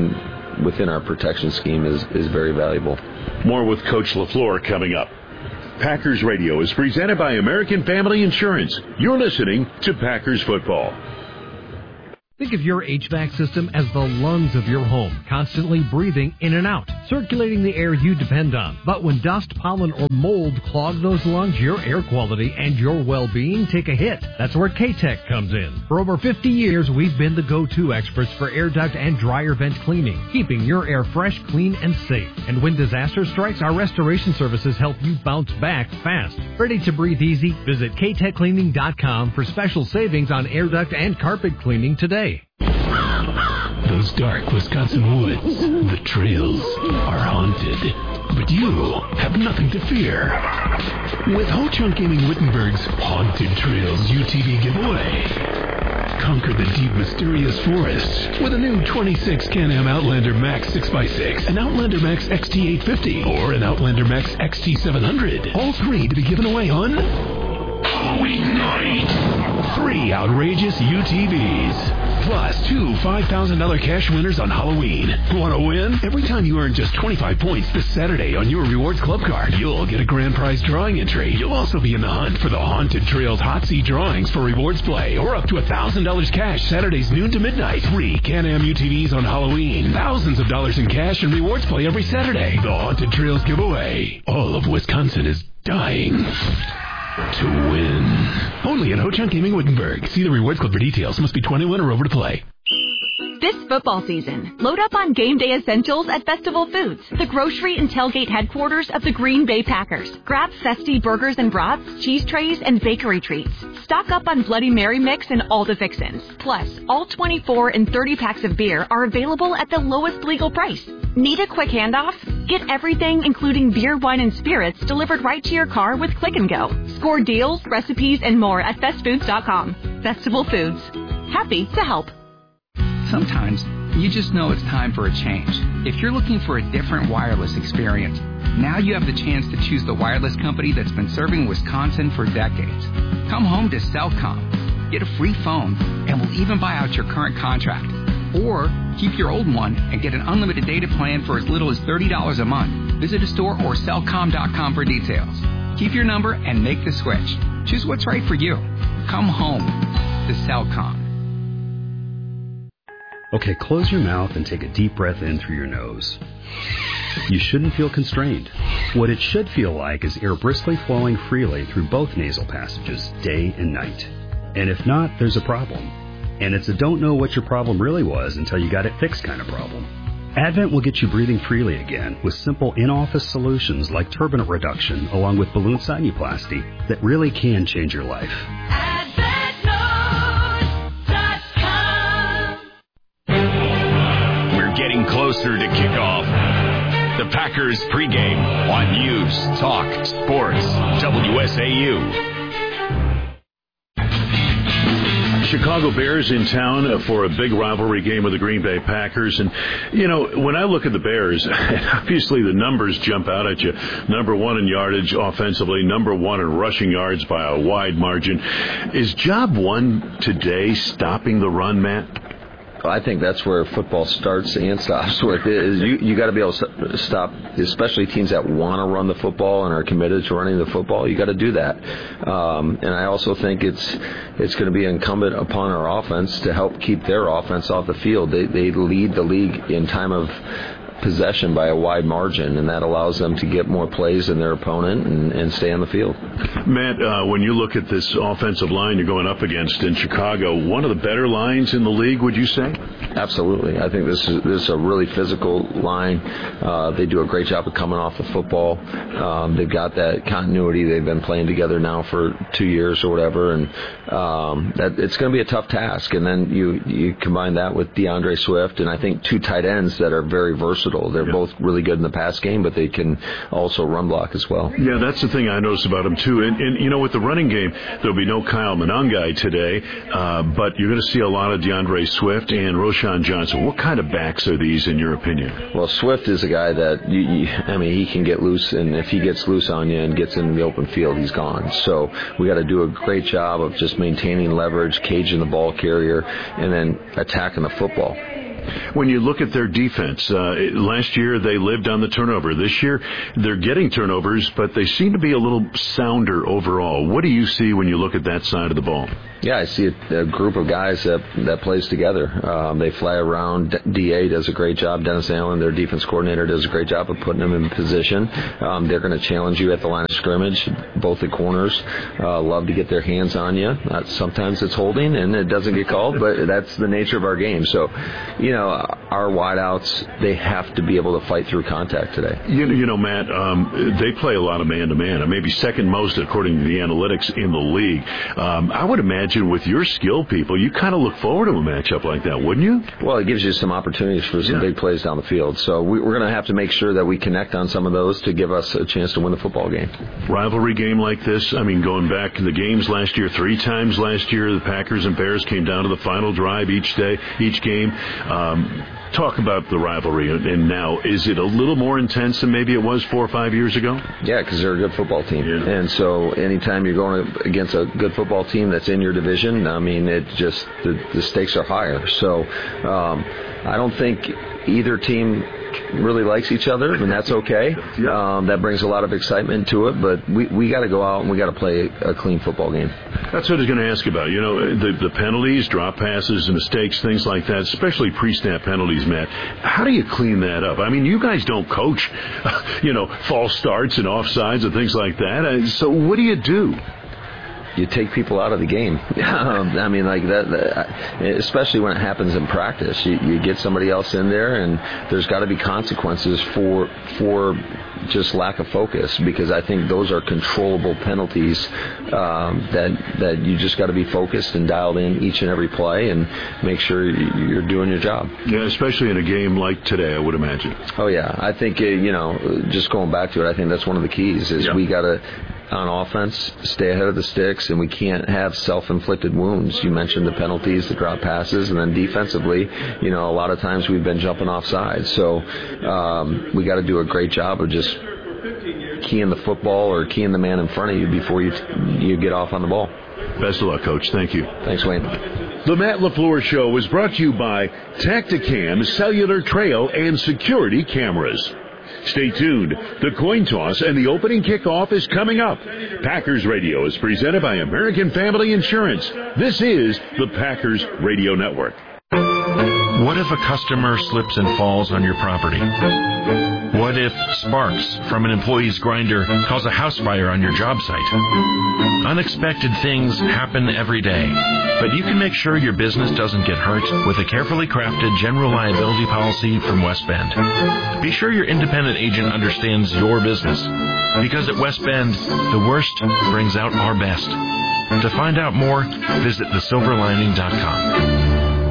within our protection scheme is, is very valuable. More with Coach LaFleur coming up. Packers Radio is presented by American Family Insurance. You're listening to Packers Football. Think of your H V A C system as the lungs of your home, constantly breathing in and out, circulating the air you depend on. But when dust, pollen, or mold clog those lungs, your air quality and your well-being take a hit. That's where K-Tech comes in. For over fifty years, we've been the go-to experts for air duct and dryer vent cleaning, keeping your air fresh, clean, and safe. And when disaster strikes, our restoration services help you bounce back fast. Ready to breathe easy? Visit K tech cleaning dot com for special savings on air duct and carpet cleaning today. Those dark Wisconsin woods, the trails are haunted. But you have nothing to fear. With Ho-Chunk Gaming Wittenberg's Haunted Trails U T V giveaway. Conquer the deep, mysterious forests with a new twenty-six Can-Am Outlander Max six by six, an Outlander Max X T eight fifty, or an Outlander Max X T seven hundred. All three to be given away on Halloween night. Three outrageous U T Vs. Plus two five thousand dollars cash winners on Halloween. Want to win? Every time you earn just twenty-five points this Saturday on your Rewards Club card, you'll get a grand prize drawing entry. You'll also be in the hunt for the Haunted Trails Hot Seat drawings for Rewards Play, or up to one thousand dollars cash Saturdays noon to midnight. Three Can-Am U T Vs on Halloween. Thousands of dollars in cash and Rewards Play every Saturday. The Haunted Trails giveaway. All of Wisconsin is dying to win. Only at Ho-Chunk Gaming Wittenberg. See the Rewards Club for details. Must be twenty-one or over to play. This football season, load up on game day essentials at Festival Foods, the grocery and tailgate headquarters of the Green Bay Packers. Grab festy burgers and brats, cheese trays, and bakery treats. Stock up on Bloody Mary mix and all the fixins. Plus, all twenty-four and thirty packs of beer are available at the lowest legal price. Need a quick handoff? Get everything, including beer, wine, and spirits, delivered right to your car with Click and Go. Score deals, recipes, and more at fest foods dot com. Festival Foods. Happy to help. Sometimes you just know it's time for a change. If you're looking for a different wireless experience, now you have the chance to choose the wireless company that's been serving Wisconsin for decades. Come home to Cellcom. Get a free phone, and we'll even buy out your current contract. Or keep your old one and get an unlimited data plan for as little as thirty dollars a month. Visit a store or cellcom dot com for details. Keep your number and make the switch. Choose what's right for you. Come home to Cellcom. Okay, close your mouth and take a deep breath in through your nose. You shouldn't feel constrained. What it should feel like is air briskly flowing freely through both nasal passages, day and night. And if not, there's a problem. And it's a don't know what your problem really was until you got it fixed kind of problem. Advent will get you breathing freely again with simple in-office solutions like turbinate reduction along with balloon sinuplasty that really can change your life. Getting closer to kickoff. The Packers pregame on News Talk Sports W S A U. Chicago Bears in town for a big rivalry game with the Green Bay Packers. And, you know, when I look at the Bears, obviously the numbers jump out at you. Number one in yardage offensively, number one in rushing yards by a wide margin. Is job one today stopping the run, Matt? I think that's where football starts and stops. Where it is, you you got to be able to stop, especially teams that want to run the football and are committed to running the football. You got to do that. Um, and I also think it's it's going to be incumbent upon our offense to help keep their offense off the field. They they lead the league in time of possession by a wide margin, and that allows them to get more plays than their opponent and, and stay on the field. Matt, uh, when you look at this offensive line you're going up against in Chicago, one of the better lines in the league, would you say? Absolutely. I think this is, this is a really physical line. Uh, they do a great job of coming off the football. Um, they've got that continuity. They've been playing together now for two years or whatever, and um, that, it's going to be a tough task. And then you, you combine that with DeAndre Swift, and I think two tight ends that are very versatile. They're yeah. both really good in the pass game, but they can also run block as well. Yeah, that's the thing I noticed about them, too. And, and you know, with the running game, there'll be no Kyle Monangai today, uh, but you're going to see a lot of DeAndre Swift and Roschon Johnson. What kind of backs are these, in your opinion? Well, Swift is a guy that, you, you, I mean, he can get loose, and if he gets loose on you and gets in the open field, he's gone. So we got to do a great job of just maintaining leverage, caging the ball carrier, and then attacking the football. When you look at their defense, uh, last year they lived on the turnover. This year they're getting turnovers, but they seem to be a little sounder overall. What do you see when you look at that side of the ball? Yeah, I see a, a group of guys that that plays together. Um, they fly around. D A does a great job. Dennis Allen, their defense coordinator, does a great job of putting them in position. Um, they're going to challenge you at the line of scrimmage. Both the corners uh, love to get their hands on you. Uh, sometimes it's holding and it doesn't get called, but that's the nature of our game. So, you know, our wideouts, they have to be able to fight through contact today. You, you know, Matt, um, they play a lot of man-to-man, maybe second most according to the analytics in the league. Um, I would imagine with your skill people, you kind of look forward to a matchup like that, wouldn't you? Well, it gives you some opportunities for some yeah. big plays down the field. So we, we're going to have to make sure that we connect on some of those to give us a chance to win the football game. Rivalry game like this, I mean, going back to the games last year, three times last year, the Packers and Bears came down to the final drive each day, each game. Um, Talk about the rivalry, and now, is it a little more intense than maybe it was four or five years ago? Yeah, because they're a good football team. Yeah. And so anytime you're going against a good football team that's in your division, I mean, it just, the, the stakes are higher. So um, I don't think either team really likes each other, and that's okay. Um, that brings a lot of excitement to it, but we, we got to go out and we got to play a clean football game. That's what I was going to ask about. You know, the, the penalties, drop passes, mistakes, things like that, especially pre-snap penalties, Matt. How do you clean that up? I mean, you guys don't coach, you know, false starts and offsides and things like that. So what do you do? You take people out of the game. um, I mean, like that, that, especially when it happens in practice. You, you get somebody else in there, and there's got to be consequences for for just lack of focus, because I think those are controllable penalties um, that that you just got to be focused and dialed in each and every play and make sure you're doing your job. Yeah, especially in a game like today, I would imagine. Oh yeah, I think uh, you know, just going back to it, I think that's one of the keys is yeah. we got to. On offense, stay ahead of the sticks, and we can't have self-inflicted wounds. You mentioned the penalties, the drop passes, and then defensively, you know, a lot of times we've been jumping off sides. So um, we got to do a great job of just keying the football or keying the man in front of you before you you get off on the ball. Best of luck, Coach. Thank you. Thanks, Wayne. The Matt LaFleur Show was brought to you by Tacticam Cellular Trail and Security Cameras. Stay tuned. The coin toss and the opening kickoff is coming up. Packers Radio is presented by American Family Insurance. This is the Packers Radio Network. What if a customer slips and falls on your property? What if sparks from an employee's grinder cause a house fire on your job site? Unexpected things happen every day, but you can make sure your business doesn't get hurt with a carefully crafted general liability policy from West Bend. Be sure your independent agent understands your business, because at West Bend, the worst brings out our best. To find out more, visit the silver lining dot com.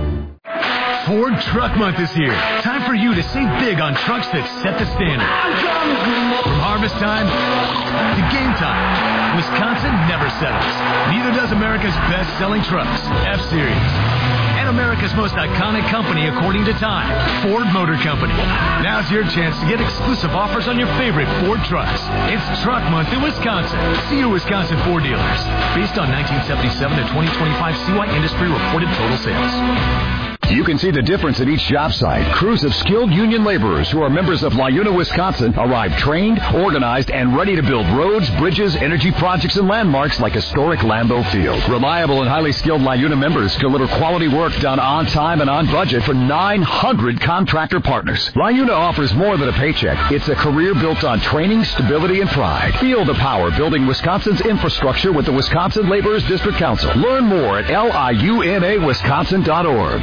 Ford Truck Month is here. Time for you to save big on trucks that set the standard. From harvest time to game time, Wisconsin never settles. Neither does America's best-selling trucks, F-Series. And America's most iconic company, according to Time, Ford Motor Company. Now's your chance to get exclusive offers on your favorite Ford trucks. It's Truck Month in Wisconsin. See your Wisconsin Ford dealers. Based on nineteen seventy-seven to twenty twenty-five C Y Industry reported total sales. You can see the difference at each job site. Crews of skilled union laborers who are members of LiUNA, Wisconsin arrive trained, organized, and ready to build roads, bridges, energy projects, and landmarks like historic Lambeau Field. Reliable and highly skilled LiUNA members deliver quality work done on time and on budget for nine hundred contractor partners. LiUNA offers more than a paycheck. It's a career built on training, stability, and pride. Feel the power building Wisconsin's infrastructure with the Wisconsin Laborers District Council. Learn more at L I U N A Wisconsin dot org.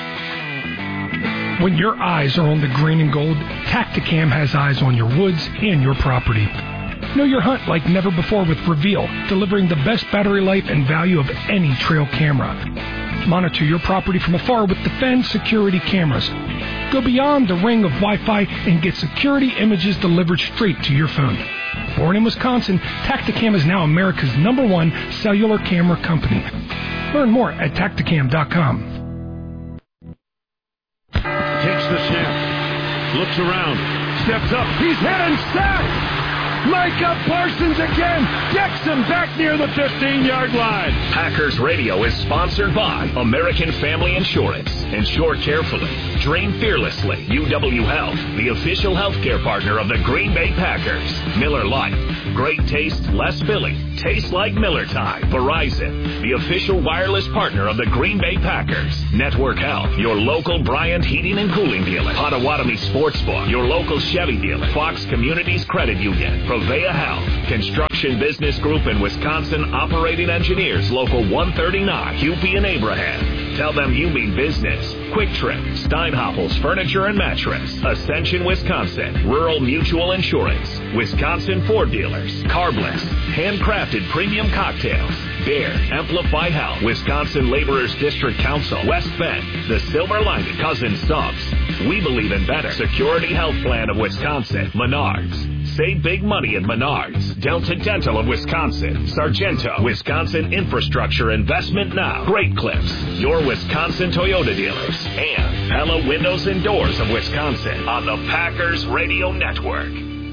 When your eyes are on the green and gold, Tacticam has eyes on your woods and your property. Know your hunt like never before with Reveal, delivering the best battery life and value of any trail camera. Monitor your property from afar with Defend security cameras. Go beyond the ring of Wi-Fi and get security images delivered straight to your phone. Born in Wisconsin, Tacticam is now America's number one cellular camera company. Learn more at Tacticam dot com. Takes the snap, looks around, steps up, he's hit and sacked! Micah Parsons again decks him back near the fifteen-yard line. Packers Radio is sponsored by American Family Insurance. Insure carefully. Dream fearlessly. U W Health, the official healthcare partner of the Green Bay Packers. Miller Lite. Great taste, less filling. Tastes like Miller time. Verizon, the official wireless partner of the Green Bay Packers. Network Health, your local Bryant Heating and Cooling dealer. Potawatomi Sportsbook, your local Chevy dealer. Fox Communities Credit Union. Provea Health. Construction Business Group in Wisconsin. Operating Engineers, Local one thirty-nine. Hupy and Abraham. Tell them you mean business. Quick Trip. Steinhoppel's Furniture and Mattress. Ascension, Wisconsin. Rural Mutual Insurance. Wisconsin Ford Dealers. Carbless. Handcrafted premium cocktails. Bear. Amplify Health. Wisconsin Laborers District Council. West Bend. The Silver Lining. Cousin Subs. We believe in better. Security Health Plan of Wisconsin. Menards. Save big money at Menards. Delta Dental of Wisconsin. Sargento. Wisconsin Infrastructure Investment Now. Great Clips. Your Wisconsin Toyota dealers. And Pella Windows and Doors of Wisconsin on the Packers Radio Network.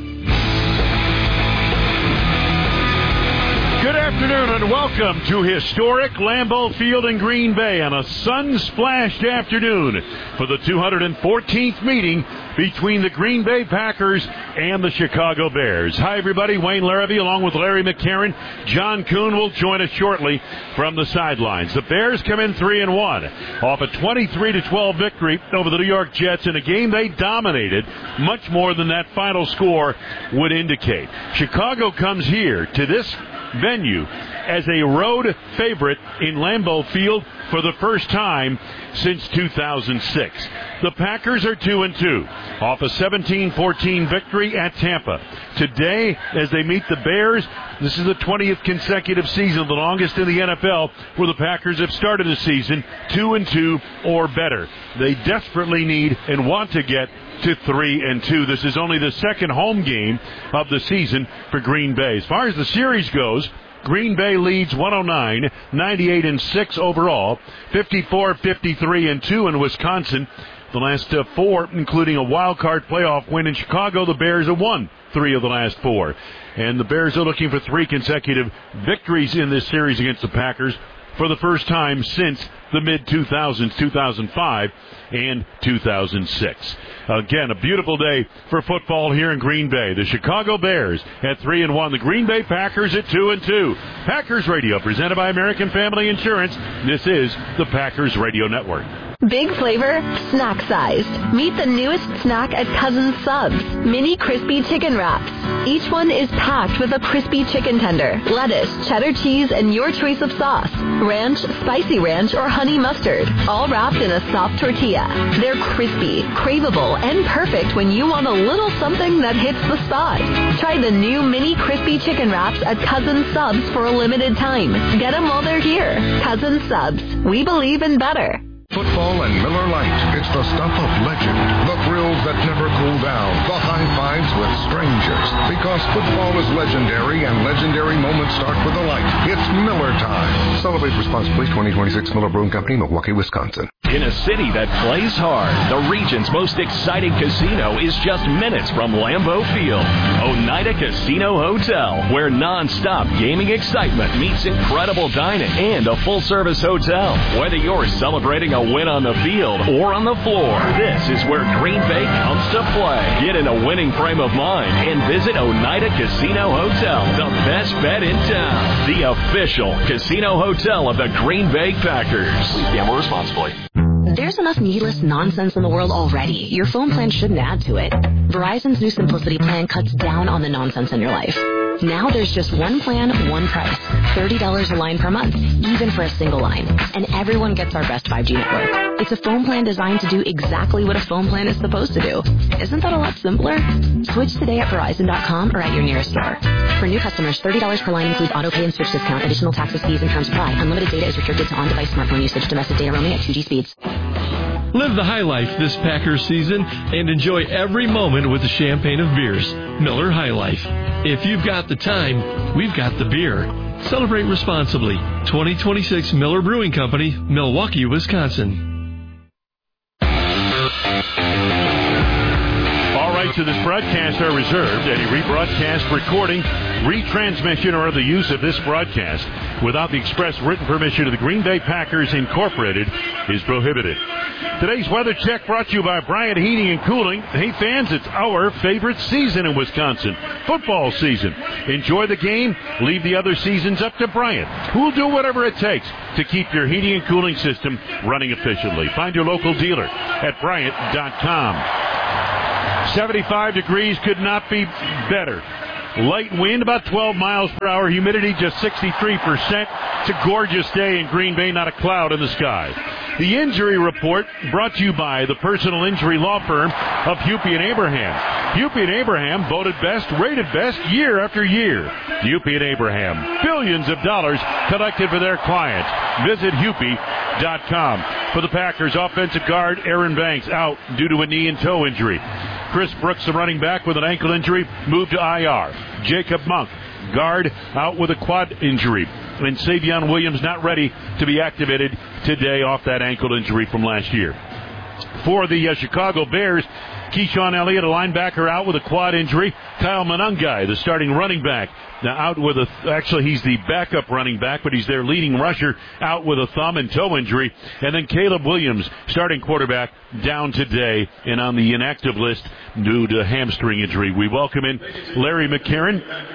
Good afternoon and welcome to historic Lambeau Field in Green Bay on a sun-splashed afternoon for the two hundred fourteenth meeting between the Green Bay Packers and the Chicago Bears. Hi, everybody. Wayne Larrivee along with Larry McCarron. John Kuhn will join us shortly from the sidelines. The Bears come in three and one off a twenty-three to twelve victory over the New York Jets in a game they dominated much more than that final score would indicate. Chicago comes here to this venue as a road favorite in Lambeau Field for the first time since two thousand six. The Packers are two and two off a seventeen fourteen victory at Tampa. Today, as they meet the Bears, this is the twentieth consecutive season, the longest in the N F L, where the Packers have started a season two and two or better. They desperately need and want to get to three and two. This is only the second home game of the season for Green Bay. As far as the series goes, Green Bay leads one oh nine, ninety-eight and six overall, fifty-four, fifty-three and two in Wisconsin. The last uh, four, including a wild card playoff win in Chicago, the Bears have won three of the last four. And the Bears are looking for three consecutive victories in this series against the Packers for the first time since the mid two thousands, two thousand five and two thousand six. Again, a beautiful day for football here in Green Bay. The Chicago Bears at three and one. The Green Bay Packers at two and two. Packers Radio, presented by American Family Insurance. This is the Packers Radio Network. Big flavor, snack sized. Meet the newest snack at Cousin Subs, mini crispy chicken wraps. Each one is packed with a crispy chicken tender, lettuce, cheddar cheese, and your choice of sauce. Ranch, spicy ranch, or honey mustard, all wrapped in a soft tortilla. They're crispy, craveable, and perfect when you want a little something that hits the spot. Try the new mini crispy chicken wraps at Cousin Subs for a limited time. Get them while they're here. Cousin Subs. We believe in better. Football and Miller Lite. It's the stuff of legend. The thrills that never cool down. The high fives with strangers. Because football is legendary and legendary moments start with a light. It's Miller time. Celebrate responsibly. twenty twenty-six Miller Brewing Company, Milwaukee, Wisconsin. In a city that plays hard, the region's most exciting casino is just minutes from Lambeau Field. Oneida Casino Hotel, where non-stop gaming excitement meets incredible dining and a full-service hotel. Whether you're celebrating a win on the field or on the floor, this is where Green Bay comes to play. Get in a winning frame of mind and visit Oneida Casino Hotel, the best bet in town. The official casino hotel of the Green Bay Packers. Please gamble responsibly. There's enough needless nonsense in the world already. Your phone plan shouldn't add to it. Verizon's new Simplicity plan cuts down on the nonsense in your life. Now there's just one plan, one price. thirty dollars a line per month, even for a single line. And everyone gets our best five G network. It's a phone plan designed to do exactly what a phone plan is supposed to do. Isn't that a lot simpler? Switch today at Verizon dot com or at your nearest store. For new customers, thirty dollars per line includes auto pay and switch discount. Additional taxes, fees, and terms apply. Unlimited data is restricted to on-device smartphone usage. Domestic data roaming at two G speeds. Live the high life this Packers season and enjoy every moment with the champagne of beers. Miller High Life. If you've got the time, we've got the beer. Celebrate responsibly. twenty twenty-six Miller Brewing Company, Milwaukee, Wisconsin. All right, of this broadcast are reserved. Any rebroadcast, recording, retransmission, or other use of this broadcast without the express written permission of the Green Bay Packers Incorporated is prohibited. Today's weather check brought to you by Bryant Heating and Cooling. Hey, fans, it's our favorite season in Wisconsin, football season. Enjoy the game. Leave the other seasons up to Bryant, who'll do whatever it takes to keep your heating and cooling system running efficiently. Find your local dealer at Bryant dot com. seventy-five degrees could not be better. Light wind, about twelve miles per hour. Humidity, just sixty-three percent. It's a gorgeous day in Green Bay, not a cloud in the sky. The injury report brought to you by the personal injury law firm of Hupy and Abraham. Hupy and Abraham voted best, rated best year after year. Hupy and Abraham, billions of dollars collected for their clients. Visit Hupy dot com. For the Packers, offensive guard Aaron Banks out due to a knee and toe injury. Chris Brooks, the running back with an ankle injury, moved to I R. Jacob Monk, guard, out with a quad injury. And Savion Williams not ready to be activated today off that ankle injury from last year. For the uh, Chicago Bears, Keyshawn Elliott, a linebacker, out with a quad injury. Kyle Monangai, the starting running back, now out with a, actually he's the backup running back, but he's their leading rusher, out with a thumb and toe injury. And then Caleb Williams, starting quarterback, down today and on the inactive list due to hamstring injury. We welcome in Larry McCarron.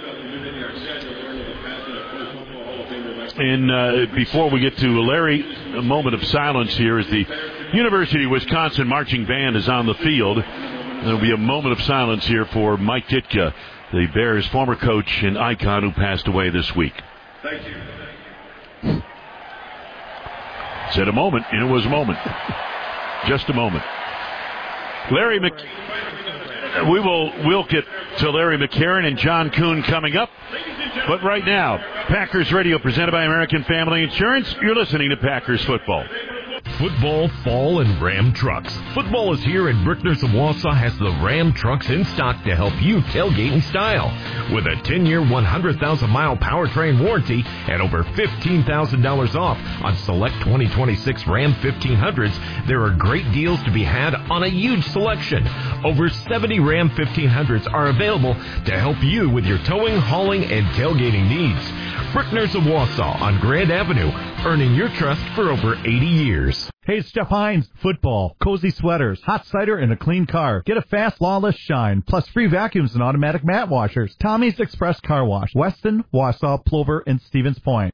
And uh, before we get to Larry, a moment of silence here as the University of Wisconsin marching band is on the field. There will be a moment of silence here for Mike Ditka, the Bears' former coach and icon who passed away this week. Thank you. Said a moment, and it was a moment. Just a moment. Larry Mc... We will we'll get to Larry McCarron and John Kuhn coming up. But right now, Packers Radio presented by American Family Insurance. You're listening to Packers Football. Football, fall, and Ram trucks. Football is here, and Brickner's of Wausau has the Ram trucks in stock to help you tailgate in style. With a ten-year, one hundred thousand mile powertrain warranty and over fifteen thousand dollars off on select twenty twenty-six Ram fifteen hundreds, there are great deals to be had on a huge selection. Over seventy Ram fifteen hundreds are available to help you with your towing, hauling, and tailgating needs. Brickner's of Wausau on Grand Avenue, earning your trust for over eighty years. Hey, it's Jeff Hines. Football, cozy sweaters, hot cider, and a clean car. Get a fast, flawless shine, plus free vacuums and automatic mat washers. Tommy's Express Car Wash, Weston, Wausau, Plover, and Stevens Point.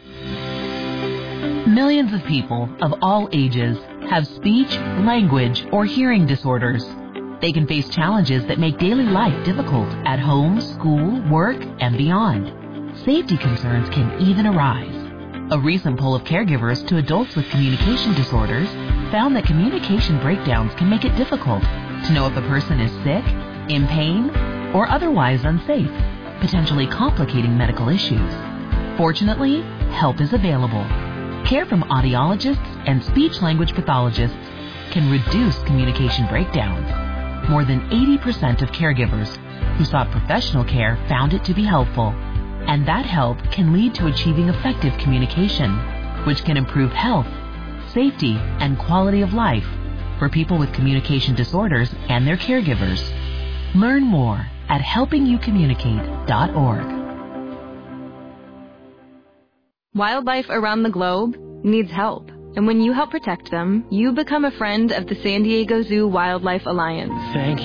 Millions of people of all ages have speech, language, or hearing disorders. They can face challenges that make daily life difficult at home, school, work, and beyond. Safety concerns can even arise. A recent poll of caregivers to adults with communication disorders found that communication breakdowns can make it difficult to know if a person is sick, in pain, or otherwise unsafe, potentially complicating medical issues. Fortunately, help is available. Care from audiologists and speech-language pathologists can reduce communication breakdowns. More than eighty percent of caregivers who sought professional care found it to be helpful. And that help can lead to achieving effective communication, which can improve health, safety, and quality of life for people with communication disorders and their caregivers. Learn more at helping you communicate dot org. Wildlife around the globe needs help. And when you help protect them, you become a friend of the San Diego Zoo Wildlife Alliance. Thank you.